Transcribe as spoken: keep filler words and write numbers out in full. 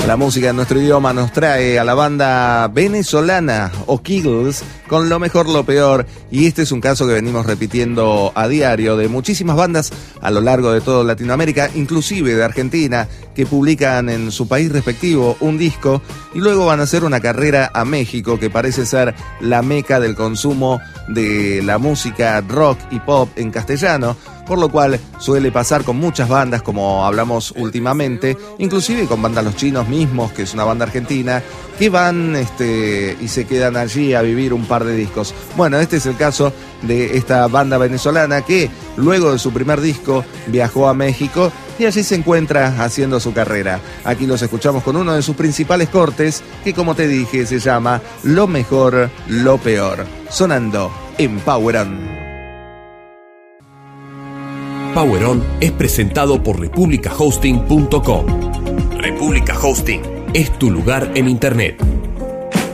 La música en nuestro idioma nos trae a la banda venezolana O'Keagles con Lo Mejor, Lo Peor, y este es un caso que venimos repitiendo a diario de muchísimas bandas a lo largo de toda Latinoamérica, inclusive de Argentina, que publican en su país respectivo un disco y luego van a hacer una carrera a México, que parece ser la meca del consumo de la música rock y pop en castellano, por lo cual suele pasar con muchas bandas, como hablamos últimamente, inclusive con Bandas Los Chinos mismos, que es una banda argentina, que van este, y se quedan allí a vivir un par de discos. Bueno, este es el caso de esta banda venezolana que luego de su primer disco viajó a México y allí se encuentra haciendo su carrera. Aquí los escuchamos con uno de sus principales cortes, que como te dije se llama Lo Mejor, Lo Peor, sonando en Power On. Power On es presentado por Republica Hosting punto com. Republica Hosting es tu lugar en Internet.